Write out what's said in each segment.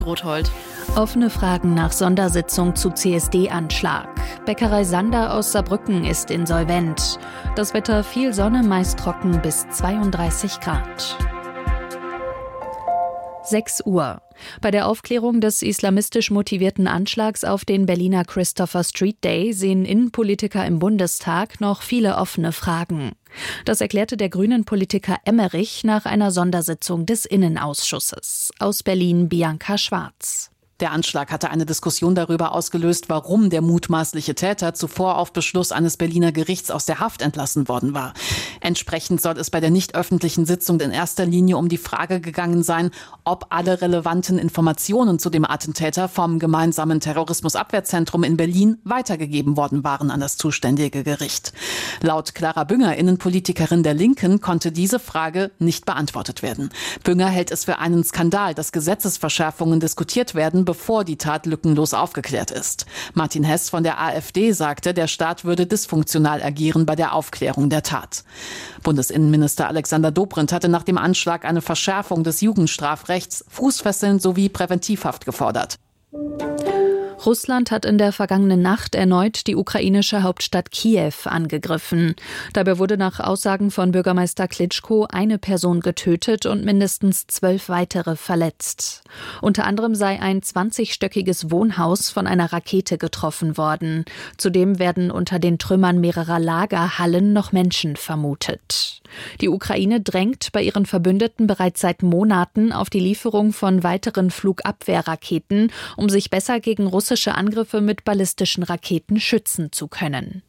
Rothold. Offene Fragen nach Sondersitzung zu CSD-Anschlag. Bäckerei Sander aus Saarbrücken ist insolvent. Das Wetter viel Sonne, meist trocken bis 32 Grad. 6 Uhr. Bei der Aufklärung des islamistisch motivierten Anschlags auf den Berliner Christopher Street Day sehen Innenpolitiker im Bundestag noch viele offene Fragen. Das erklärte der Grünen-Politiker Emmerich nach einer Sondersitzung des Innenausschusses. Aus Berlin Bianca Schwarz. Der Anschlag hatte eine Diskussion darüber ausgelöst, warum der mutmaßliche Täter zuvor auf Beschluss eines Berliner Gerichts aus der Haft entlassen worden war. Entsprechend soll es bei der nicht öffentlichen Sitzung in erster Linie um die Frage gegangen sein, ob alle relevanten Informationen zu dem Attentäter vom gemeinsamen Terrorismusabwehrzentrum in Berlin weitergegeben worden waren an das zuständige Gericht. Laut Clara Bünger, Innenpolitikerin der Linken, konnte diese Frage nicht beantwortet werden. Bünger hält es für einen Skandal, dass Gesetzesverschärfungen diskutiert werden, bevor die Tat lückenlos aufgeklärt ist. Martin Hess von der AfD sagte, der Staat würde dysfunktional agieren bei der Aufklärung der Tat. Bundesinnenminister Alexander Dobrindt hatte nach dem Anschlag eine Verschärfung des Jugendstrafrechts, Fußfesseln sowie Präventivhaft gefordert. Russland hat in der vergangenen Nacht erneut die ukrainische Hauptstadt Kiew angegriffen. Dabei wurde nach Aussagen von Bürgermeister Klitschko eine Person getötet und mindestens 12 weitere verletzt. Unter anderem sei ein 20-stöckiges Wohnhaus von einer Rakete getroffen worden. Zudem werden unter den Trümmern mehrerer Lagerhallen noch Menschen vermutet. Die Ukraine drängt bei ihren Verbündeten bereits seit Monaten auf die Lieferung von weiteren Flugabwehrraketen, um sich besser gegen russische Angriffe mit ballistischen Raketen schützen zu können.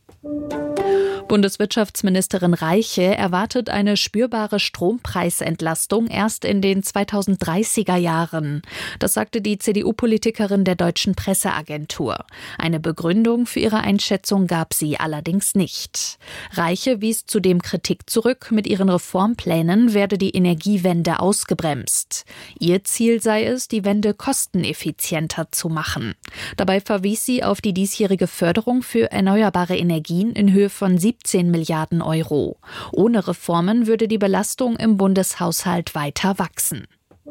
Bundeswirtschaftsministerin Reiche erwartet eine spürbare Strompreisentlastung erst in den 2030er Jahren. Das sagte die CDU-Politikerin der Deutschen Presseagentur. Eine Begründung für ihre Einschätzung gab sie allerdings nicht. Reiche wies zudem Kritik zurück, mit ihren Reformplänen werde die Energiewende ausgebremst. Ihr Ziel sei es, die Wende kosteneffizienter zu machen. Dabei verwies sie auf die diesjährige Förderung für erneuerbare Energien in Höhe von 17 Milliarden Euro. Ohne Reformen würde die Belastung im Bundeshaushalt weiter wachsen.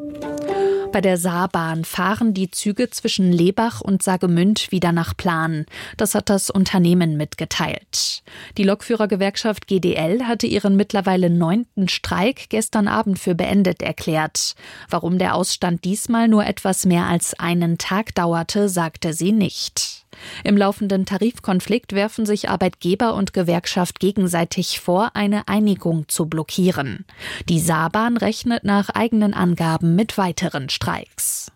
Bei der Saarbahn fahren die Züge zwischen Lebach und Saargemünd wieder nach Plan. Das hat das Unternehmen mitgeteilt. Die Lokführergewerkschaft GDL hatte ihren mittlerweile 9. Streik gestern Abend für beendet erklärt. Warum der Ausstand diesmal nur etwas mehr als einen Tag dauerte, sagte sie nicht. Im laufenden Tarifkonflikt werfen sich Arbeitgeber und Gewerkschaft gegenseitig vor, eine Einigung zu blockieren. Die Saarbahn rechnet nach eigenen Angaben mit weiteren Streiks.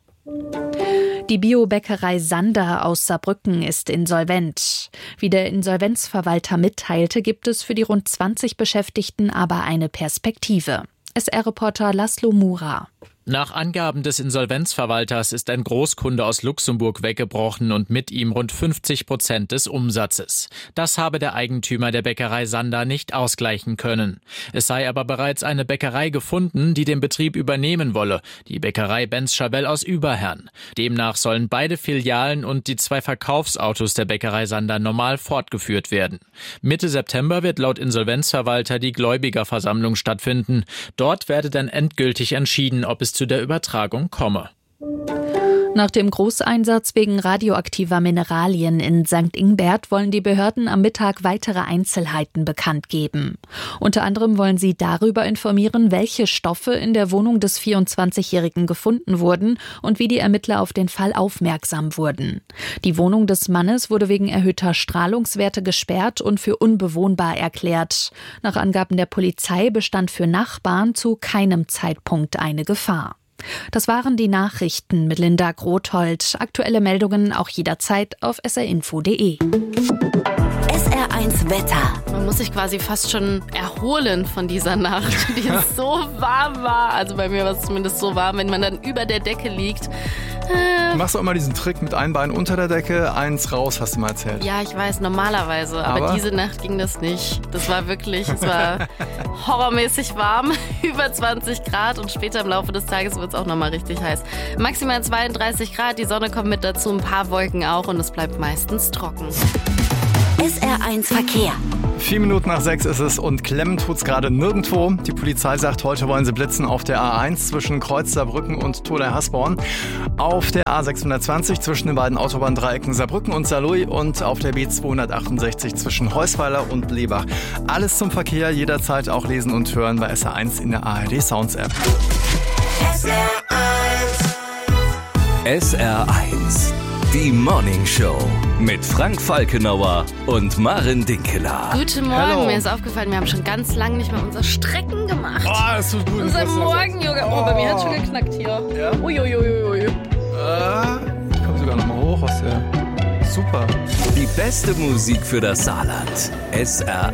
Die Biobäckerei Sander aus Saarbrücken ist insolvent. Wie der Insolvenzverwalter mitteilte, gibt es für die rund 20 Beschäftigten aber eine Perspektive. SR-Reporter Laszlo Mura. Nach Angaben des Insolvenzverwalters ist ein Großkunde aus Luxemburg weggebrochen und mit ihm rund 50% des Umsatzes. Das habe der Eigentümer der Bäckerei Sander nicht ausgleichen können. Es sei aber bereits eine Bäckerei gefunden, die den Betrieb übernehmen wolle, die Bäckerei Benz-Schabell aus Überherrn. Demnach sollen beide Filialen und die 2 Verkaufsautos der Bäckerei Sander normal fortgeführt werden. Mitte September wird laut Insolvenzverwalter die Gläubigerversammlung stattfinden. Dort werde dann endgültig entschieden, ob es zu der Übertragung komme. Nach dem Großeinsatz wegen radioaktiver Mineralien in St. Ingbert wollen die Behörden am Mittag weitere Einzelheiten bekannt geben. Unter anderem wollen sie darüber informieren, welche Stoffe in der Wohnung des 24-Jährigen gefunden wurden und wie die Ermittler auf den Fall aufmerksam wurden. Die Wohnung des Mannes wurde wegen erhöhter Strahlungswerte gesperrt und für unbewohnbar erklärt. Nach Angaben der Polizei bestand für Nachbarn zu keinem Zeitpunkt eine Gefahr. Das waren die Nachrichten mit Linda Grothold. Aktuelle Meldungen auch jederzeit auf srinfo.de. SR1 Wetter. Man muss sich quasi fast schon erholen von dieser Nacht, die so warm war. Also bei mir war es zumindest so warm, wenn man dann über der Decke liegt. Du machst auch immer diesen Trick mit einem Bein unter der Decke, eins raus, hast du mal erzählt. Ja, ich weiß, normalerweise. Aber diese Nacht ging das nicht. Das war wirklich, es war horrormäßig warm, über 20 Grad und später im Laufe des Tages wird es auch nochmal richtig heiß. Maximal 32 Grad, die Sonne kommt mit dazu, ein paar Wolken auch und es bleibt meistens trocken. SR1 Verkehr. 4 Minuten nach 6 ist es und klemmen tut's gerade nirgendwo. Die Polizei sagt, heute wollen sie blitzen auf der A1 zwischen Kreuz Saarbrücken und Tholey-Hasborn, auf der A620 zwischen den beiden Autobahndreiecken Saarbrücken und Saarlouis und auf der B268 zwischen Heusweiler und Blebach. Alles zum Verkehr, jederzeit auch lesen und hören bei SR1 in der ARD Sounds App. SR1, die Morning Show mit Frank Falkenauer und Maren Dinkeler. Guten Morgen, Hello. Mir ist aufgefallen, wir haben schon ganz lange nicht mehr unser Strecken gemacht. Oh, das tut gut. Unser Morgen-Yoga. Oh, bei mir hat schon geknackt hier. Ja? Uiuiuiui. Ich komme sogar noch mal hoch aus der... Super. Die beste Musik für das Saarland. SR1.